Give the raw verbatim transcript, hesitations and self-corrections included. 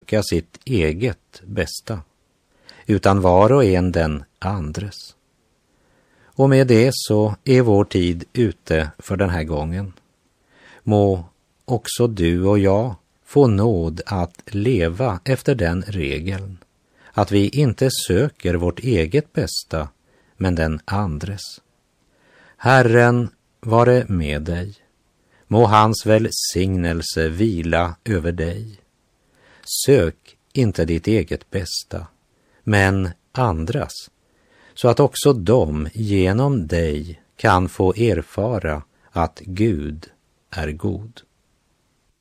söka sitt eget bästa, utan var och en den andres. Och med det så är vår tid ute för den här gången. Må också du och jag få nåd att leva efter den regeln, att vi inte söker vårt eget bästa, men den andres. Herren vare med dig. Må hans välsignelse vila över dig. Sök inte ditt eget bästa, men andras, så att också de genom dig kan få erfara att Gud är god.